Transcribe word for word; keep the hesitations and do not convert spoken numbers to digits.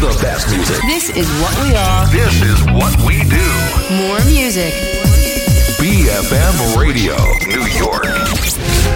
the best music. This is what we are. This is what we do. More music. B F M Radio, New York.